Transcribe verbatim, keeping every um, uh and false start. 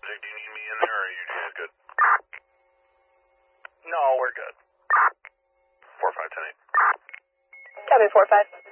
Magic, do you need me in there, or are you just good? No, we're good. four five ten eight. Copy four five.